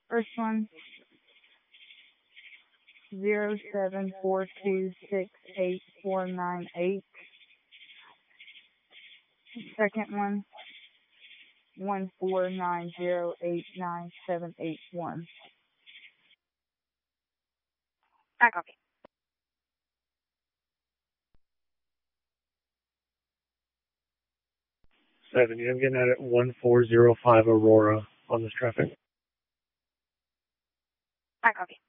First one, 074268498. Second one, 149089781. I copy. 70, I'm getting out at 1405 Aurora on this traffic. I copy.